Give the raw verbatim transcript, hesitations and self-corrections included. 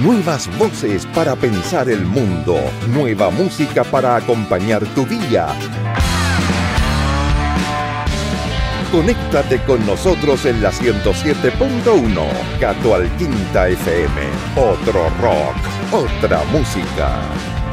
Nuevas voces para pensar el mundo. Nueva música para acompañar tu día. Conéctate con nosotros en la ciento siete punto uno. Gato Alquinta F M. Otro rock, otra música.